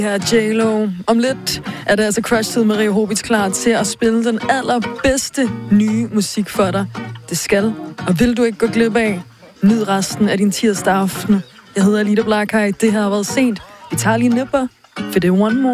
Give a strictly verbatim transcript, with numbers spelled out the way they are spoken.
Her er J-Lo. Om lidt er det altså Crush-tid. Marie Hobitz klar til at spille den allerbedste nye musik for dig. Det skal, og vil du ikke gå glip af. Nyd resten af din tirsdag aften. Jeg hedder Alida Blakhaj. Det her har været sent. Vi tager lige nipper, for det er one more.